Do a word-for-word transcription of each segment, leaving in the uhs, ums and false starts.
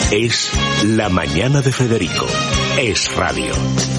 Es La Mañana de Federico. Es radio.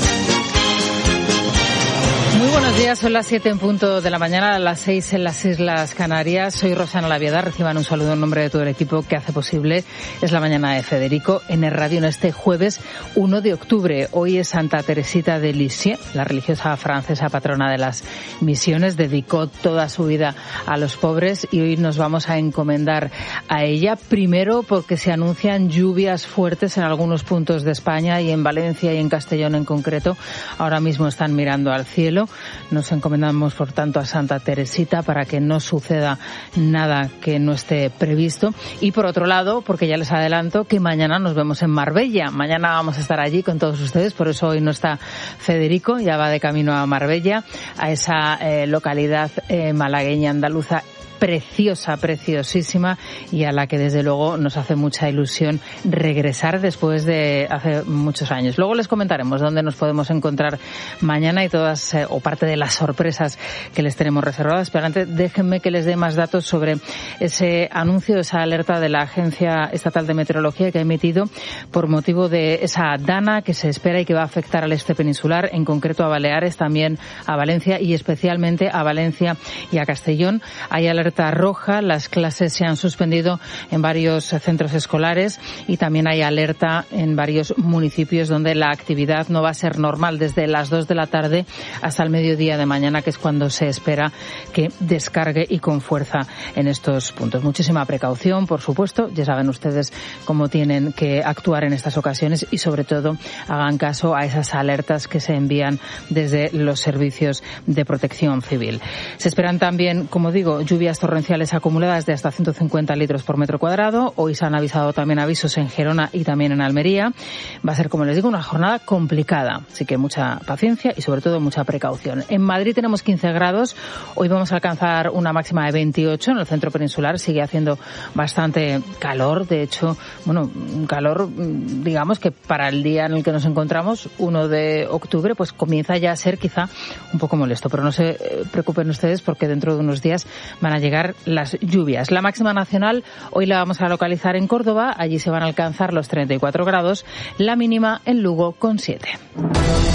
Muy buenos días, son las siete en punto de la mañana, a las seis en las Islas Canarias. Soy Rosana Laviada, reciban un saludo en nombre de todo el equipo que hace posible Es la Mañana de Federico en el radio en este jueves uno de octubre. Hoy es Santa Teresita de Lisieux, la religiosa francesa patrona de las misiones, dedicó toda su vida a los pobres y hoy nos vamos a encomendar a ella, primero porque se anuncian lluvias fuertes en algunos puntos de España y en Valencia y en Castellón en concreto. Ahora mismo están mirando al cielo. Nos encomendamos, por tanto, a Santa Teresita para que no suceda nada que no esté previsto. Y, por otro lado, porque ya les adelanto que mañana nos vemos en Marbella. Mañana vamos a estar allí con todos ustedes, por eso hoy no está Federico, ya va de camino a Marbella, a esa eh, localidad eh, malagueña andaluza preciosa, preciosísima y a la que desde luego nos hace mucha ilusión regresar después de hace muchos años. Luego les comentaremos dónde nos podemos encontrar mañana y todas eh, o parte de las sorpresas que les tenemos reservadas. Pero antes déjenme que les dé más datos sobre ese anuncio, esa alerta de la Agencia Estatal de Meteorología que ha emitido por motivo de esa dana que se espera y que va a afectar al este peninsular, en concreto a Baleares, también a Valencia y especialmente a Valencia y a Castellón. Hay alerta roja, las clases se han suspendido en varios centros escolares y también hay alerta en varios municipios donde la actividad no va a ser normal desde las dos de la tarde hasta el mediodía de mañana, que es cuando se espera que descargue y con fuerza en estos puntos. Muchísima precaución, por supuesto, ya saben ustedes cómo tienen que actuar en estas ocasiones y sobre todo hagan caso a esas alertas que se envían desde los servicios de protección civil. Se esperan también, como digo, lluvias torrenciales acumuladas de hasta ciento cincuenta litros por metro cuadrado. Hoy se han avisado también avisos en Gerona y también en Almería. Va a ser, como les digo, una jornada complicada, así que mucha paciencia y sobre todo mucha precaución. En Madrid tenemos quince grados, hoy vamos a alcanzar una máxima de veintiocho en el centro peninsular, sigue haciendo bastante calor, de hecho, bueno, un calor, digamos que para el día en el que nos encontramos, uno de octubre, pues comienza ya a ser quizá un poco molesto, pero no se preocupen ustedes porque dentro de unos días van a llegar las lluvias. La máxima nacional hoy la vamos a localizar en Córdoba, allí se van a alcanzar los treinta y cuatro grados, la mínima en Lugo con siete.